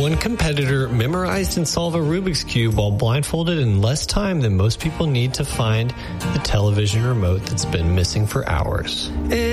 One competitor memorized and solved a Rubik's Cube while blindfolded in less time than most people need to find the television remote that's been missing for hours.